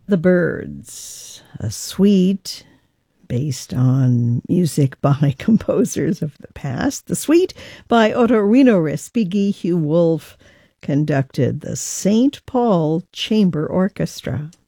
The Byrds, a suite based on music by composers of the past. The suite by Ottorino Respighi. Hugh Wolfe conducted the St. Paul Chamber Orchestra.